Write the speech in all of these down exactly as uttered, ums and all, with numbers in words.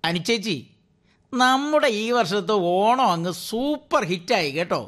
അനുചേച്ചി, നമ്മുടെ ഈ വർഷത്തെ ഓണം അങ്ങ് സൂപ്പർ ഹിറ്റായി കേട്ടോ.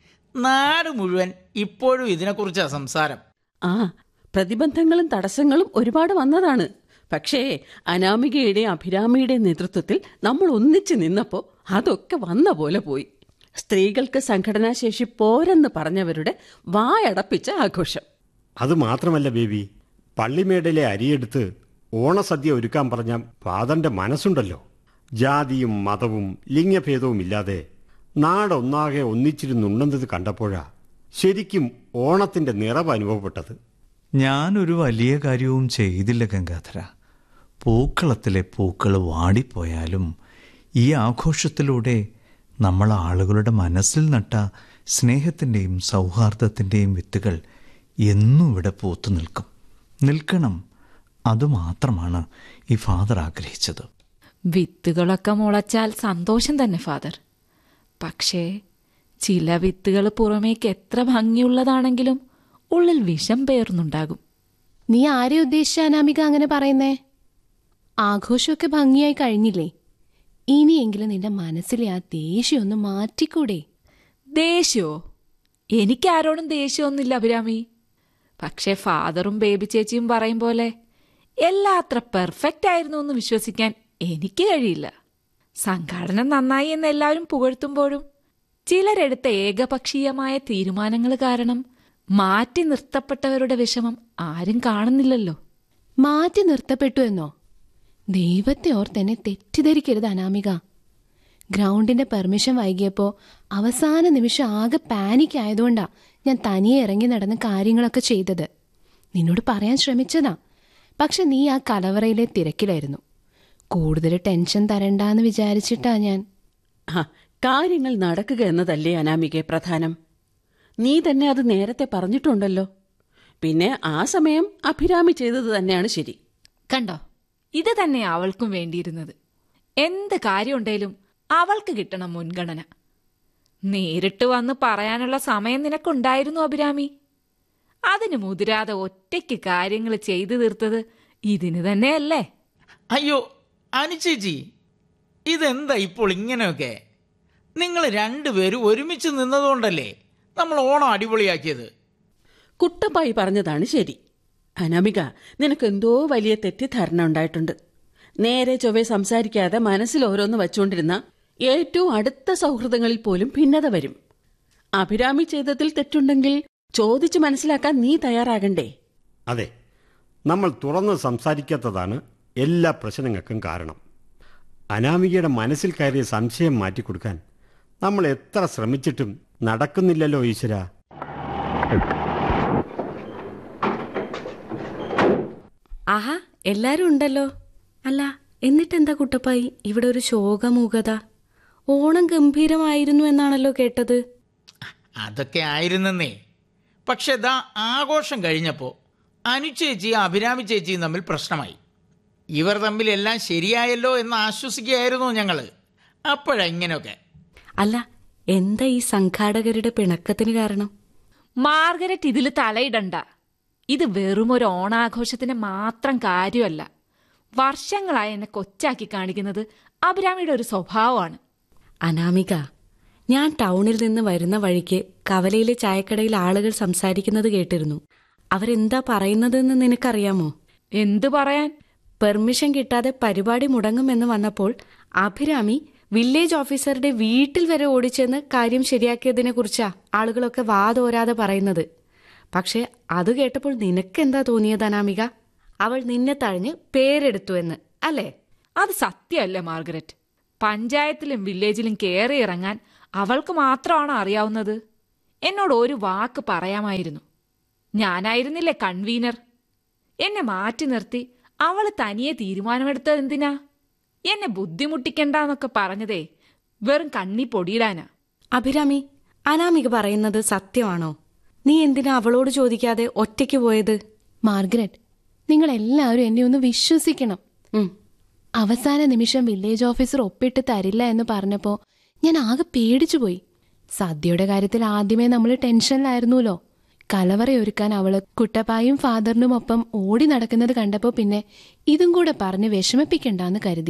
നാട് മുഴുവൻ ഇപ്പോഴും ഇതിനെക്കുറിച്ചാണ് സംസാരം. ആ, പ്രതിബന്ധങ്ങളും തടസ്സങ്ങളും ഒരുപാട് വന്നതാണ്. പക്ഷേ അനാമികയുടെയും അഭിരാമിയുടെയും നേതൃത്വത്തിൽ നമ്മൾ ഒന്നിച്ചു നിന്നപ്പോൾ അതൊക്കെ വന്ന പോലെ പോയി. സ്ത്രീകൾക്ക് സംഘടനാശേഷി പോരെന്ന് പറഞ്ഞവരുടെ വായടപ്പിച്ച ആഘോഷം. അത് മാത്രമല്ല ബേബി, പള്ളിമേടയിലെ അരിയെടുത്ത് ഓണസദ്യ ഒരുക്കാൻ പറഞ്ഞ ഫാദറിന്റെ മനസ്സുണ്ടല്ലോ. ജാതിയും മതവും ലിംഗഭേദവും ഇല്ലാതെ നാടൊന്നാകെ ഒന്നിച്ചിരുന്നുണ്ടെന്നത് കണ്ടപ്പോഴാ ശരിക്കും ഓണത്തിന്റെ നിറവ് അനുഭവപ്പെട്ടത്. ഞാനൊരു വലിയ കാര്യവും ചെയ്തില്ല ഗംഗാധര. പൂക്കളത്തിലെ പൂക്കൾ വാടിപ്പോയാലും ഈ ആഘോഷത്തിലൂടെ നമ്മൾ ആളുകളുടെ മനസ്സിൽ നട്ട സ്നേഹത്തിൻ്റെയും സൗഹാർദ്ദത്തിൻ്റെയും വിത്തുകൾ എന്നും ഇവിടെ പൂത്തു നിൽക്കും, നിൽക്കണം. അതുമാത്രമാണ് ഈ ഫാദർ ആഗ്രഹിച്ചത്. വിത്തുകളൊക്കെ മുളച്ചാൽ സന്തോഷം തന്നെ ഫാദർ. പക്ഷേ ചില വിത്തുകൾ പുറമേക്ക് എത്ര ഭംഗിയുള്ളതാണെങ്കിലും ഉള്ളിൽ വിഷം പേർന്നുണ്ടാകും. നീ ആരെ ഉദ്ദേശിച്ച അനാമിക അങ്ങനെ പറയുന്നേ? ആഘോഷമൊക്കെ ഭംഗിയായി കഴിഞ്ഞില്ലേ? ഇനിയെങ്കിലും നിന്റെ മനസ്സിലെ ആ ദേഷ്യം ഒന്ന് മാറ്റിക്കൂടെ? ദേഷ്യമോ? എനിക്കാരോടും ദേഷ്യമൊന്നുമില്ല അഭിരാമി. പക്ഷേ ഫാദറും ബേബി ചേച്ചിയും പറയും പോലെ എല്ലാം അത്ര പെർഫെക്റ്റ് ആയിരുന്നു എന്ന് വിശ്വസിക്കാൻ എനിക്ക് കഴിയില്ല. സംഘാടനം നന്നായി എന്ന് എല്ലാവരും പുകഴ്ത്തുമ്പോഴും ചിലരെടുത്ത ഏകപക്ഷീയമായ തീരുമാനങ്ങൾ കാരണം മാറ്റി നിർത്തപ്പെട്ടവരുടെ വിഷമം ആരും കാണുന്നില്ലല്ലോ. മാറ്റി നിർത്തപ്പെട്ടു എന്നോ? ദൈവത്തെ ഓർത്തെന്നെ തെറ്റിദ്ധരിക്കരുത് അനാമിക. ഗ്രൗണ്ടിന്റെ പെർമിഷൻ വൈകിയപ്പോ അവസാന നിമിഷം ആകെ പാനിക് ആയതുകൊണ്ടാ ഞാൻ തനിയെ ഇറങ്ങി നടന്ന് കാര്യങ്ങളൊക്കെ ചെയ്തത്. നിന്നോട് പറയാൻ ശ്രമിച്ചതാ, പക്ഷെ നീ ആ കലവറയിലെ തിരക്കിലായിരുന്നു. കൂടുതൽ ടെൻഷൻ തരണ്ടെന്ന് വിചാരിച്ചിട്ടാ ഞാൻ. കാര്യങ്ങൾ നടക്കുക എന്നതല്ലേ അനാമികെ പ്രധാനം. നീ തന്നെ അത് നേരത്തെ പറഞ്ഞിട്ടുണ്ടല്ലോ. പിന്നെ ആ സമയം അഭിരാമി ചെയ്തത് തന്നെയാണ് ശരി. കണ്ടോ, ഇത് തന്നെ അവൾക്കും വേണ്ടിയിരുന്നത്. എന്ത് കാര്യമുണ്ടേലും അവൾക്ക് കിട്ടണം മുൻഗണന. നേരിട്ട് വന്ന് പറയാനുള്ള സമയം നിനക്കുണ്ടായിരുന്നു അഭിരാമി. അതിന് മുതിരാതെ ഒറ്റയ്ക്ക് കാര്യങ്ങൾ ചെയ്തു തീർത്തത് ഇതിന് തന്നെയല്ലേ? അയ്യോ അനുചേച്ചി, ഇതെന്താ ഇപ്പോൾ ഇങ്ങനെയൊക്കെ? നിങ്ങൾ രണ്ടുപേരും ഒരുമിച്ച് നിന്നതുകൊണ്ടല്ലേ നമ്മൾ ഓണം അടിപൊളിയാക്കിയത്. കുട്ടപ്പായി പറഞ്ഞതാണ് ശരി. അനാമിക, നിനക്കെന്തോ വലിയ തെറ്റിദ്ധാരണ ഉണ്ടായിട്ടുണ്ട്. നേരെ ചൊവ്വേ സംസാരിക്കാതെ മനസ്സിൽ ഓരോന്ന് വച്ചുകൊണ്ടിരുന്ന ഏറ്റവും അടുത്ത സൗഹൃദങ്ങളിൽ പോലും ഭിന്നത വരും. അഭിരാമി ചെയ്തതിൽ തെറ്റുണ്ടെങ്കിൽ ചോദിച്ചു മനസ്സിലാക്കാൻ നീ തയ്യാറാകണ്ടേ? അതെ, നമ്മൾ തുറന്ന് സംസാരിക്കാത്തതാണ് എല്ലാ പ്രശ്നങ്ങൾക്കും കാരണം. അനാമികയുടെ മനസ്സിൽ കയറിയ സംശയം മാറ്റിക്കൊടുക്കാൻ നമ്മൾ എത്ര ശ്രമിച്ചിട്ടും നടക്കുന്നില്ലല്ലോ ഈശ്വര. ആഹാ, എല്ലാരും ഉണ്ടല്ലോ. അല്ല, എന്നിട്ടെന്താ കുട്ടപ്പായി ഇവിടെ ഒരു ശോകമൂകത? ഓണം ഗംഭീരമായിരുന്നു എന്നാണല്ലോ കേട്ടത്. അതൊക്കെ ആയിരുന്നേ. പക്ഷെ ദാ ആഘോഷം കഴിഞ്ഞപ്പോൾ അനുചേച്ചിയും അഭിരാമി ചേച്ചിയും തമ്മിൽ പ്രശ്നമായി. ഇവർ തമ്മിൽ എല്ലാം ശരിയായല്ലോ എന്ന് ആശ്വസിക്കുകയായിരുന്നു ഞങ്ങൾ. അപ്പോഴാ ഇങ്ങനെയൊക്കെ. അല്ല, എന്താ ഈ സംഘാടകരുടെ പിണക്കത്തിന് കാരണം? മാർഗരറ്റ് ഇതിൽ തലയിടണ്ട. ഇത് വെറുമൊരു ഓണാഘോഷത്തിന് മാത്രം കാര്യമല്ല. വർഷങ്ങളായി എന്നെ കൊച്ചാക്കി കാണിക്കുന്നത് അഭിരാമിയുടെ ഒരു സ്വഭാവമാണ്. അനാമിക, ഞാൻ ടൗണിൽ നിന്ന് വരുന്ന വഴിക്ക് കവലയിലെ ചായക്കടയിൽ ആളുകൾ സംസാരിക്കുന്നത് കേട്ടിരുന്നു. അവരെന്താ പറയുന്നതെന്ന് നിനക്കറിയാമോ? എന്തു പറയാൻ? പെർമിഷൻ കിട്ടാതെ പരിപാടി മുടങ്ങുമെന്ന് വന്നപ്പോൾ അഭിരാമി വില്ലേജ് ഓഫീസറുടെ വീട്ടിൽ വരെ ഓടിച്ചെന്ന് കാര്യം ശരിയാക്കിയതിനെ കുറിച്ചാ ആളുകളൊക്കെ വാതോരാതെ പറയുന്നത്. പക്ഷെ അത് കേട്ടപ്പോൾ നിനക്കെന്താ തോന്നിയത് അനാമിക? അവൾ നിന്നെ തഴഞ്ഞ് പേരെടുത്തു എന്ന് അല്ലേ? അത് സത്യമല്ലേ മാർഗരറ്റ്? പഞ്ചായത്തിലും വില്ലേജിലും കയറി ഇറങ്ങാൻ അവൾക്ക് മാത്രമാണോ അറിയാവുന്നത്? എന്നോട് ഒരു വാക്ക് പറയാമായിരുന്നു. ഞാനായിരുന്നില്ലേ കൺവീനർ? എന്നെ മാറ്റി നിർത്തി അവൾ തനിയെ തീരുമാനമെടുത്തത് എന്തിനാ? എന്നെ ബുദ്ധിമുട്ടിക്കണ്ടെന്നൊക്കെ പറഞ്ഞതേ വെറും കണ്ണി പൊടിയിടാനാ. അഭിരാമി, അനാമിക പറയുന്നത് സത്യമാണോ? നീ എന്തിനാ അവളോട് ചോദിക്കാതെ ഒറ്റയ്ക്ക് പോയത്? മാർഗരറ്റ്, നിങ്ങൾ എല്ലാവരും എന്നെ ഒന്ന് വിശ്വസിക്കണം. അവസാന നിമിഷം വില്ലേജ് ഓഫീസർ ഒപ്പിട്ട് തരില്ല എന്ന് പറഞ്ഞപ്പോ ഞാൻ ആകെ പേടിച്ചുപോയി. സദ്യയുടെ കാര്യത്തിൽ ആദ്യമേ നമ്മൾ ടെൻഷനിലായിരുന്നല്ലോ. കലവറയൊരുക്കാൻ അവള് കുട്ടപ്പായും ഫാദറിനും ഒപ്പം ഓടി നടക്കുന്നത് കണ്ടപ്പോ പിന്നെ ഇതും കൂടെ പറഞ്ഞ് വിഷമിപ്പിക്കണ്ടെന്ന് കരുതി.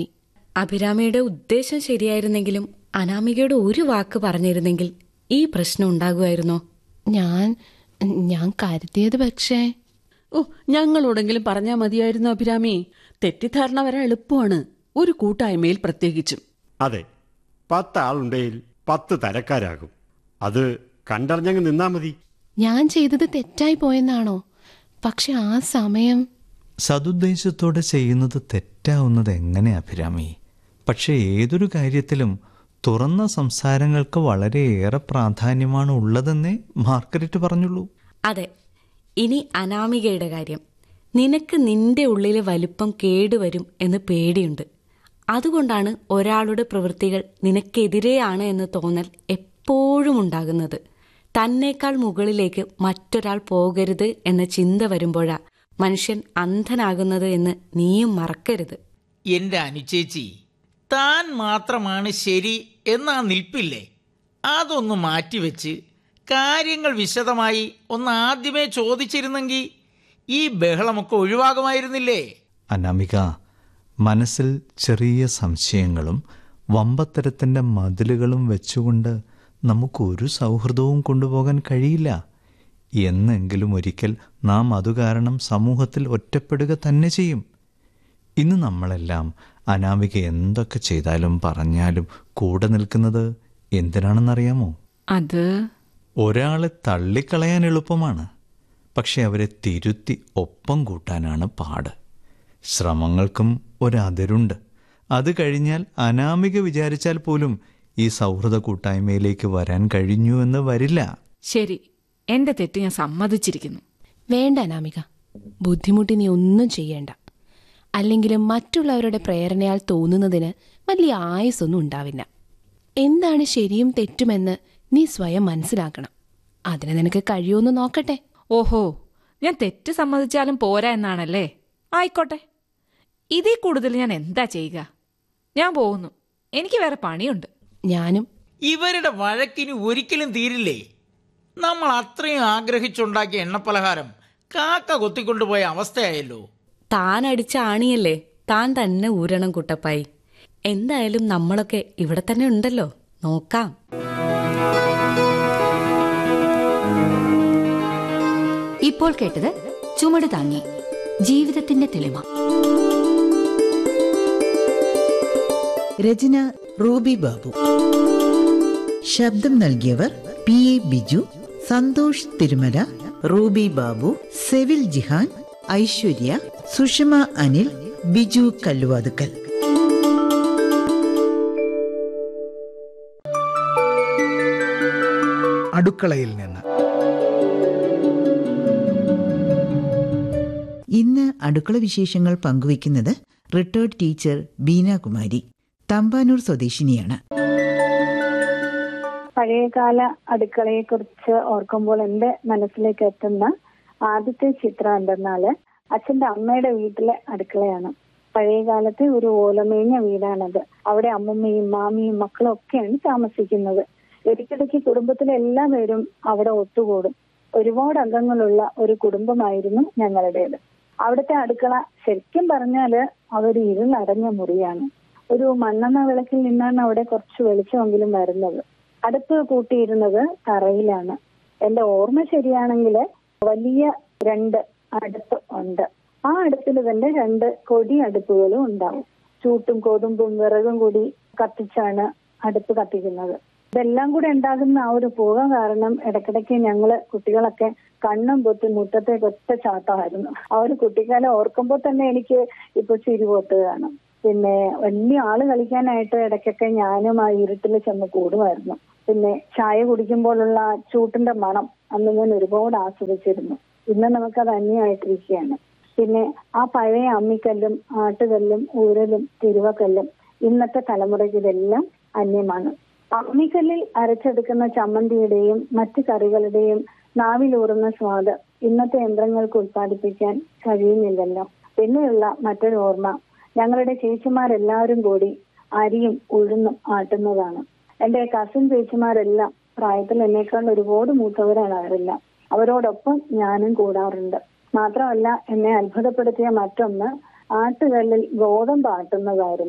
അഭിരാമിയുടെ ഉദ്ദേശം ശരിയായിരുന്നെങ്കിലും അനാമികയുടെ ഒരു വാക്ക് പറഞ്ഞിരുന്നെങ്കിൽ ഈ പ്രശ്നം ഉണ്ടാകുമായിരുന്നോ? ഞാൻ ഞാൻ കരുതിയത് പക്ഷേ ഓ, ഞങ്ങളോടെങ്കിലും പറഞ്ഞാൽ മതിയായിരുന്നു അഭിരാമി. തെറ്റിദ്ധാരണ വരാൻ എളുപ്പമാണ്, ഒരു കൂട്ടായ്മയിൽ പ്രത്യേകിച്ചും. അതെ, പത്ത് ആളുണ്ടെങ്കിൽ പത്ത് തരക്കാരാകും. അത് കണ്ടറിഞ്ഞങ്ങ് നിന്നാ മതി. ഞാൻ ചെയ്തത് തെറ്റായി പോയെന്നാണോ? പക്ഷെ ആ സമയം സതുദ്ദേശത്തോടെ ചെയ്യുന്നത് തെറ്റാവുന്നത് എങ്ങനെ അഭിരാമി? പക്ഷെ ഏതൊരു കാര്യത്തിലും തുറന്ന സംസാരങ്ങൾക്ക് വളരെയേറെ പ്രാധാന്യമാണ് ഉള്ളതെന്നേ മാർഗരറ്റ് പറഞ്ഞുള്ളൂ. അതെ, ഇനി അനാമികയുടെ കാര്യം. നിനക്ക് നിന്റെ ഉള്ളിലെ വലിപ്പം കേടുവരും എന്ന് പേടിയുണ്ട്. അതുകൊണ്ടാണ് ഒരാളുടെ പ്രവൃത്തികൾ നിനക്കെതിരെയാണ് എന്ന് തോന്നൽ എപ്പോഴും ഉണ്ടാകുന്നത്. തന്നേക്കാൾ മുകളിലേക്ക് മറ്റൊരാൾ പോകരുത് എന്ന ചിന്ത വരുമ്പോഴാ മനുഷ്യൻ അന്ധനാകുന്നത് എന്ന് നീയും മറക്കരുത്. എൻ്റെ അനുചേച്ചി, താൻ മാത്രമാണ് ശരി എന്നാ നിൽപ്പില്ലേ, അതൊന്ന് മാറ്റിവെച്ച് കാര്യങ്ങൾ വിശദമായി ഒന്ന് ആദ്യമേ ചോദിച്ചിരുന്നെങ്കിൽ ഈ ബഹളമൊക്കെ ഒഴിവാകുമായിരുന്നില്ലേ? അനാമിക, മനസ്സിൽ ചെറിയ സംശയങ്ങളും വമ്പത്തരത്തിൻ്റെ മതിലുകളും വെച്ചുകൊണ്ട് നമുക്കൊരു സൗഹൃദവും കൊണ്ടുപോകാൻ കഴിയില്ല. എന്നെങ്കിലും ഒരിക്കൽ നാം അതുകാരണം സമൂഹത്തിൽ ഒറ്റപ്പെടുക തന്നെ ചെയ്യും. ഇന്ന് നമ്മളെല്ലാം അനാമിക എന്തൊക്കെ ചെയ്താലും പറഞ്ഞാലും കൂടെ നിൽക്കുന്നത് എന്തിനാണെന്നറിയാമോ? അത് ഒരാളെ തള്ളിക്കളയാൻ എളുപ്പമാണ്, പക്ഷെ അവരെ തിരുത്തി ഒപ്പം കൂട്ടാനാണ് പാട്. ശ്രമങ്ങൾക്കും ഒരതിരുണ്ട്. അത് കഴിഞ്ഞാൽ അനാമിക വിചാരിച്ചാൽ പോലും ഈ സൗഹൃദ കൂട്ടായ്മയിലേക്ക് വരാൻ കഴിഞ്ഞു എന്ന് വരില്ല. ശരി, എന്റെ തെറ്റ് ഞാൻ സമ്മതിച്ചിരിക്കുന്നു. വേണ്ട അനാമിക, ബുദ്ധിമുട്ടി നീ ഒന്നും ചെയ്യേണ്ട. അല്ലെങ്കിലും മറ്റുള്ളവരുടെ പ്രേരണയാൽ തോന്നുന്നതിന് വലിയ ആയുസ്സൊന്നും ഉണ്ടാവില്ല. എന്താണ് ശരിയും തെറ്റുമെന്ന് നീ സ്വയം മനസ്സിലാക്കണം. അതിന് നിനക്ക് കഴിയുമെന്ന് നോക്കട്ടെ. ഓഹോ, ഞാൻ തെറ്റ് സമ്മതിച്ചാലും പോരാ എന്നാണല്ലേ? ആയിക്കോട്ടെ, ഇതിൽ കൂടുതൽ ഞാൻ എന്താ ചെയ്യുക? ഞാൻ പോകുന്നു, എനിക്ക് വേറെ പണിയുണ്ട്. ഞാനും. ഇവരുടെ വഴക്കിന് ഒരിക്കലും തീരില്ലേ? നമ്മൾ അത്രയും ആഗ്രഹിച്ചുണ്ടാക്കിയ എണ്ണപ്പലഹാരം കാക്ക കൊത്തിക്കൊണ്ടുപോയ അവസ്ഥയായല്ലോ. താൻ അടിച്ച ആണിയല്ലേ താൻ തന്നെ ഊരണം കുട്ടപ്പായി. എന്തായാലും നമ്മളൊക്കെ ഇവിടെ തന്നെ ഉണ്ടല്ലോ, നോക്കാം. ഇപ്പോൾ കേട്ടത് ചുമട് താങ്ങി, ജീവിതത്തിന്റെ തെളിമ. രചന റൂബി ബാബു. ശബ്ദം നൽകിയവർ P A Biju, Santhosh Thirumala, Ruby Babu, Sevil Jihan, Aishwarya, Sushma Anil, Biju Kalluvathukkal. അടുക്കളയിൽ നിന്ന് ഇന്ന് അടുക്കള വിശേഷങ്ങൾ പങ്കുവയ്ക്കുന്നത് റിട്ടയർഡ് ടീച്ചർ ബീനാകുമാരി, തമ്പാനൂർ സ്വദേശിനിയാണ്. പഴയകാല അടുക്കളയെ കുറിച്ച് ഓർക്കുമ്പോൾ എന്റെ മനസ്സിലേക്ക് എത്തുന്ന ആദ്യത്തെ ചിത്രം എന്തെന്നാല് അച്ഛന്റെ അമ്മയുടെ വീട്ടിലെ അടുക്കളയാണ്. പഴയകാലത്തെ ഒരു ഓലമേഞ്ഞ വീടാണത്. അവിടെ അമ്മമ്മയും മാമിയും മക്കളും ഒക്കെയാണ് താമസിക്കുന്നത്. ഇടയ്ക്കിടയ്ക്ക് കുടുംബത്തിലെ എല്ലാ പേരും അവിടെ ഒത്തുകൂടും. ഒരുപാട് അംഗങ്ങളുള്ള ഒരു കുടുംബമായിരുന്നു ഞങ്ങളുടേത്. അവിടുത്തെ അടുക്കള ശരിക്കും പറഞ്ഞാല് അതൊരു ഇരുളടഞ്ഞ മുറിയാണ്. ഒരു മണ്ണെണ്ണ വിളക്കിൽ നിന്നാണ് അവിടെ കുറച്ച് വെളിച്ചമെങ്കിലും വരുന്നത്. അടുപ്പ് കൂട്ടിയിരുന്നത് തറയിലാണ്. എന്റെ ഓർമ്മ ശരിയാണെങ്കിൽ വലിയ രണ്ട് അടുപ്പ് ഉണ്ട്. ആ അടുപ്പിൽ തന്നെ രണ്ട് കൊടി അടുപ്പുകളും ഉണ്ടാവും. ചൂട്ടും കൊതുമ്പും വിറകും കൂടി കത്തിച്ചാണ് അടുപ്പ് കത്തിക്കുന്നത്. ഇതെല്ലാം കൂടെ ഉണ്ടാകുന്ന ആ ഒരു പുക കാരണം ഇടയ്ക്കിടയ്ക്ക് ഞങ്ങള് കുട്ടികളൊക്കെ കണ്ണും പൊത്തി മുറ്റത്തേക്ക് ഒറ്റ ചാട്ടമായിരുന്നു. ആ ഒരു കുട്ടിക്കാലം ഓർക്കുമ്പോൾ തന്നെ എനിക്ക് ഇപ്പൊ ചിരി പൊട്ടുകയാണ്. പിന്നെ വലിയ ആള് കളിക്കാനായിട്ട് ഇടയ്ക്കൊക്കെ ഞാനും ആ ഇരുട്ടിൽ ചെന്ന് കൂടുമായിരുന്നു. പിന്നെ ചായ കുടിക്കുമ്പോഴുള്ള ചൂട്ടിന്റെ മണം അന്ന് ഞാൻ ഒരുപാട് ആസ്വദിച്ചിരുന്നു. ഇന്ന് നമുക്കത് അന്യമായിട്ടിരിക്കുകയാണ്. പിന്നെ ആ പഴയ അമ്മിക്കല്ലും ആട്ടുകല്ലും ഊരലും തിരുവക്കല്ലും ഇന്നത്തെ തലമുറയ്ക്ക് ഇതെല്ലാം അന്യമാണ്. അമ്മിക്കല്ലിൽ അരച്ചെടുക്കുന്ന ചമ്മന്തിയുടെയും മറ്റു കറികളുടെയും നാവിലൂറുന്ന സ്വാദ് ഇന്നത്തെ യന്ത്രങ്ങൾക്ക് ഉത്പാദിപ്പിക്കാൻ കഴിയുന്നില്ലല്ലോ. പിന്നെയുള്ള മറ്റൊരു ഓർമ്മ, ഞങ്ങളുടെ ചേച്ചിമാരെല്ലാവരും കൂടി അരിയും ഉഴുന്നും ആട്ടുന്നതാണ്. എന്റെ കസിൻ ചേച്ചിമാരെല്ലാം പ്രായത്തിൽ എന്നേക്കാൾ ഒരുപാട് മൂത്തവരാകാറില്ല. അവരോടൊപ്പം ഞാനും കൂടാറുണ്ട്. മാത്രമല്ല എന്നെ അത്ഭുതപ്പെടുത്തിയ മറ്റൊന്ന് ആട്ടുകല്ലിൽ ഗോതമ്പ് ആട്ടുന്നതായിരുന്നു.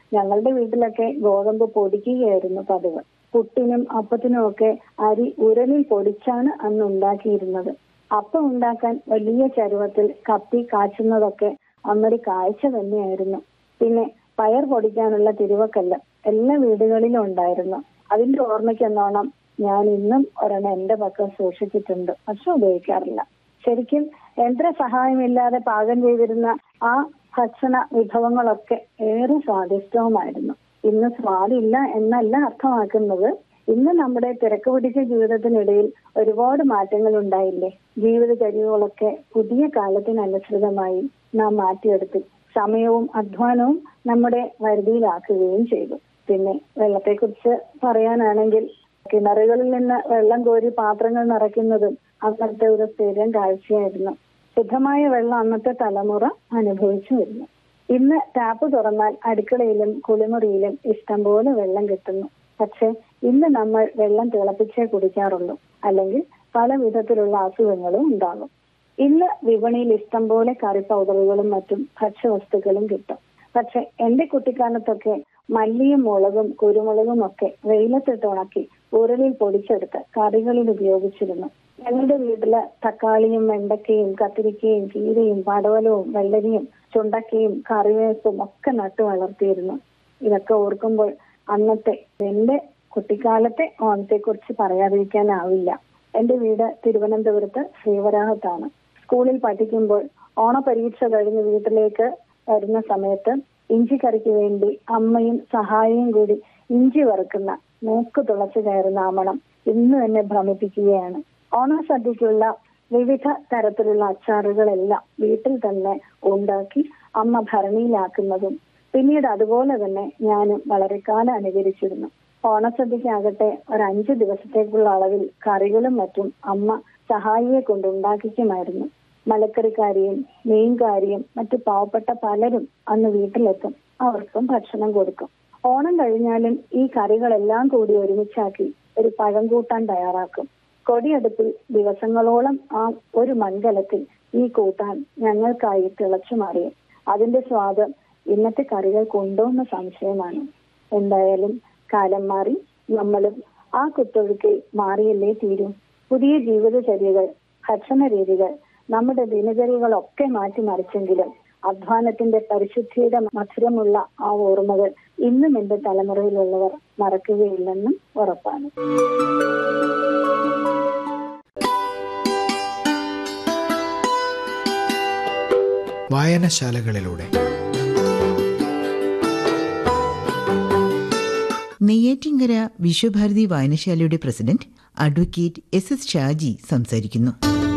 ഞങ്ങളുടെ വീട്ടിലൊക്കെ ഗോതമ്പ് പൊടിക്കുകയായിരുന്നു പതിവ്. പുട്ടിനും അപ്പത്തിനും ഒക്കെ അരി ഉരലിൽ പൊടിച്ചാണ് അന്ന് ഉണ്ടാക്കിയിരുന്നത്. അപ്പം ഉണ്ടാക്കാൻ വലിയ ചരുവത്തിൽ കത്തി കാച്ചുന്നതൊക്കെ അന്നൊരു കാഴ്ച തന്നെയായിരുന്നു. പിന്നെ പയർ പൊടിക്കാനുള്ള തിരുവക്കല്ല് എല്ലാ വീടുകളിലും ഉണ്ടായിരുന്നു. അതിന്റെ ഓർമ്മയ്ക്കെന്നോണം ഞാൻ ഇന്നും ഒരെണ്ണം എന്റെ പക്കം സൂക്ഷിച്ചിട്ടുണ്ട്, പക്ഷെ ഉപയോഗിക്കാറില്ല. ശരിക്കും യന്ത്ര സഹായമില്ലാതെ പാകം ചെയ്തിരുന്ന ആ ഭക്ഷണ വിഭവങ്ങളൊക്കെ ഏറെ സ്വാദിഷ്ടവുമായിരുന്നു. ഇന്ന് സ്വാദില്ല എന്നല്ല അർത്ഥമാക്കുന്നത്. ഇന്ന് നമ്മുടെ തിരക്ക് പിടിച്ച ജീവിതത്തിനിടയിൽ ഒരുപാട് മാറ്റങ്ങൾ ഉണ്ടായില്ലേ. ജീവിതചര്യകളൊക്കെ പുതിയ കാലത്തിനനുസൃതമായി നാം മാറ്റിയെടുത്തു. സമയവും അധ്വാനവും നമ്മുടെ വരുതിയിലാക്കുകയും ചെയ്തു. പിന്നെ വെള്ളത്തെക്കുറിച്ച് പറയാനാണെങ്കിൽ കിണറുകളിൽ നിന്ന് വെള്ളം കോരി പാത്രങ്ങൾ നിറയ്ക്കുന്നതും അന്നത്തെ ഒരു സ്ഥിരം കാഴ്ചയായിരുന്നു. ശുദ്ധമായ വെള്ളം അന്നത്തെ തലമുറ അനുഭവിച്ചു വരുന്നു. ഇന്ന് ടാപ്പ് തുറന്നാൽ അടുക്കളയിലും കുളിമുറിയിലും ഇഷ്ടം പോലെ വെള്ളം കിട്ടുന്നു. പക്ഷെ ഇന്ന് നമ്മൾ വെള്ളം തിളപ്പിച്ചേ കുടിക്കാറുള്ളൂ, അല്ലെങ്കിൽ പല വിധത്തിലുള്ള അസുഖങ്ങളും ഉണ്ടാകും. ഇന്ന് വിപണിയിൽ ഇഷ്ടം പോലെ കറി പൗഡറുകളും മറ്റും ഭക്ഷ്യവസ്തുക്കളും കിട്ടും. പക്ഷെ എന്റെ കുട്ടിക്കാലത്തൊക്കെ മല്ലിയും മുളകും കുരുമുളകും ഒക്കെ വെയിലത്തിട്ട് ഉണക്കി ഉരലിൽ പൊടിച്ചെടുത്ത് കറികളിൽ ഉപയോഗിച്ചിരുന്നു. ഞങ്ങളുടെ വീട്ടില് തക്കാളിയും വെണ്ടക്കയും കത്തിരിക്കയും ചീരയും പടവലവും വെള്ളരിയും ചുണ്ടക്കയും കറിവേപ്പും ഒക്കെ നട്ടു വളർത്തിയിരുന്നു. ഇതൊക്കെ ഓർക്കുമ്പോൾ അന്നത്തെ എന്റെ കുട്ടിക്കാലത്തെ ഓണത്തെ കുറിച്ച് പറയാതിരിക്കാനാവില്ല. എന്റെ വീട് തിരുവനന്തപുരത്ത് ശ്രീവരാഹത്താണ്. സ്കൂളിൽ പഠിക്കുമ്പോൾ ഓണപരീക്ഷ കഴിഞ്ഞ് വീട്ടിലേക്ക് വരുന്ന സമയത്ത് ഇഞ്ചിക്കറിക്ക് വേണ്ടി അമ്മയും സഹായിയും കൂടി ഇഞ്ചി വറുക്കുന്ന മൂക്ക് തുളച്ചു കയറുന്ന ആ മണം ഇന്ന് എന്നെ ഭ്രമിപ്പിക്കുകയാണ്. ഓണസദ്യക്കുള്ള വിവിധ തരത്തിലുള്ള അച്ചാറുകളെല്ലാം വീട്ടിൽ തന്നെ ഉണ്ടാക്കി അമ്മ ഭരണിയിലാക്കുന്നതും പിന്നീട് അതുപോലെ തന്നെ ഞാനും വളരെ കാലം അനുകരിച്ചിരുന്നു. ഓണസദ്യക്കാകട്ടെ ഒരു അഞ്ചു ദിവസത്തേക്കുള്ള അളവിൽ കറികളും മറ്റും അമ്മ സഹായിയെ കൊണ്ട് ഉണ്ടാക്കിക്കുമായിരുന്നു. മലക്കറിക്കാരിയും മീൻകാരിയും മറ്റു പാവപ്പെട്ട പലരും അന്ന് വീട്ടിലെത്തും. അവർക്കും ഭക്ഷണം കൊടുക്കും. ഓണം കഴിഞ്ഞാലും ഈ കറികളെല്ലാം കൂടി ഒരുമിച്ചാക്കി ഒരു പഴം കൂട്ടാൻ തയ്യാറാക്കും. കൊടിയടുപ്പിൽ ദിവസങ്ങളോളം ആ ഒരു മൺകലത്തിൽ ഈ കൂട്ടാൻ ഞങ്ങൾക്കായി തിളച്ചു മാറിയും. അതിന്റെ സ്വാദ് ഇന്നത്തെ കറികൾക്കുണ്ടോ എന്ന സംശയമാണ്. എന്തായാലും കാലം മാറി, നമ്മളും ആ കുത്തൊഴുക്കിൽ മാറിയല്ലേ തീരൂ. പുതിയ ജീവിതചര്യകൾ, ഭക്ഷണ രീതികൾ, നമ്മുടെ ദിനചര്യകളൊക്കെ മാറ്റിമറിച്ചെങ്കിലും അധ്വാനത്തിന്റെ പരിശുദ്ധിയുടെ മധുരമുള്ള ആ ഓർമ്മകൾ ഇന്നും എന്റെ തലമുറയിലുള്ളവർ മറക്കുകയില്ലെന്നും ഉറപ്പാണ്. വായനശാലകളിലൂടെ Neyyattinkara Visva Bharati വായനശാലയുടെ president advocate S S Shaji സംസാരിക്കുന്നു.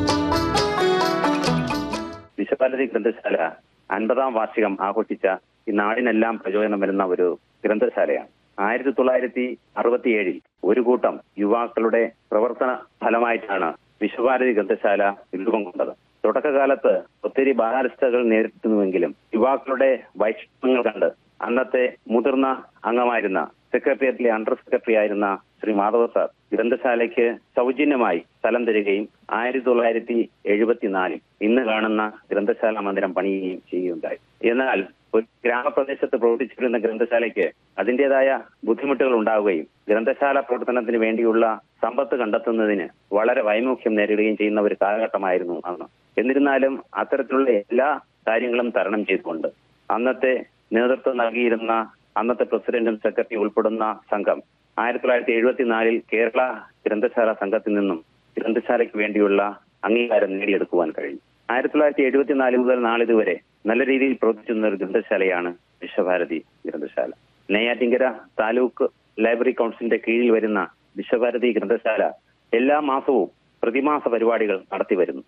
വിശ്വഭാരതി ഗ്രന്ഥശാല അൻപതാം വാർഷികം ആഘോഷിച്ച ഈ നാടിനെല്ലാം പ്രചോദനം വരുന്ന ഒരു ഗ്രന്ഥശാലയാണ്. ആയിരത്തി തൊള്ളായിരത്തി അറുപത്തിയേഴിൽ ഒരു കൂട്ടം യുവാക്കളുടെ പ്രവർത്തന ഫലമായിട്ടാണ് വിശ്വഭാരതി ഗ്രന്ഥശാല രൂപം കൊണ്ടത്. തുടക്കകാലത്ത് ഒത്തിരി ബാലാരിഷ്ടകൾ നേരിട്ടുവെങ്കിലും യുവാക്കളുടെ വൈഷമ്യങ്ങൾ കണ്ട് അന്നത്തെ മുതിർന്ന അംഗമായിരുന്ന സെക്രട്ടേറിയറ്റിലെ അണ്ടർ സെക്രട്ടറി ആയിരുന്ന ശ്രീ മാധവ സാർ ഗ്രന്ഥശാലയ്ക്ക് സൗജന്യമായി സ്ഥലം തരികയും ആയിരത്തി തൊള്ളായിരത്തി എഴുപത്തിനാലിൽ ഇന്ന് കാണുന്ന ഗ്രന്ഥശാല മന്ദിരം പണിയുകയും ചെയ്യുകയുണ്ടായി. എന്നാൽ ഒരു ഗ്രാമപ്രദേശത്ത് പ്രവർത്തിച്ചിരുന്ന ഗ്രന്ഥശാലയ്ക്ക് അതിൻ്റെതായ ബുദ്ധിമുട്ടുകൾ ഉണ്ടാവുകയും ഗ്രന്ഥശാല പ്രവർത്തനത്തിന് വേണ്ടിയുള്ള സമ്പത്ത് കണ്ടെത്തുന്നതിന് വളരെ വൈമുഖ്യം നേരിടുകയും ചെയ്യുന്ന ഒരു കാലഘട്ടമായിരുന്നു അന്ന്. എന്നിരുന്നാലും അത്തരത്തിലുള്ള എല്ലാ കാര്യങ്ങളും തരണം ചെയ്തുകൊണ്ട് അന്നത്തെ നേതൃത്വം നൽകിയിരുന്ന അന്നത്തെ പ്രസിഡന്റും സെക്രട്ടറി ഉൾപ്പെടുന്ന സംഘം ആയിരത്തി തൊള്ളായിരത്തി എഴുപത്തിനാലിൽ കേരള ഗ്രന്ഥശാല സംഘത്തിൽ നിന്നും ഗ്രന്ഥശാലയ്ക്ക് വേണ്ടിയുള്ള അംഗീകാരം നേടിയെടുക്കുവാൻ കഴിഞ്ഞു. ആയിരത്തി തൊള്ളായിരത്തി എഴുപത്തിനാല് മുതൽ നാളിതുവരെ നല്ല രീതിയിൽ പ്രവർത്തിച്ചിരുന്ന ഒരു ഗ്രന്ഥശാലയാണ് വിശ്വഭാരതി ഗ്രന്ഥശാല. നെയ്യാറ്റിൻകര താലൂക്ക് ലൈബ്രറി കൗൺസിലിന്റെ കീഴിൽ വരുന്ന വിശ്വഭാരതി ഗ്രന്ഥശാല എല്ലാ മാസവും പ്രതിമാസ പരിപാടികൾ നടത്തി വരുന്നു.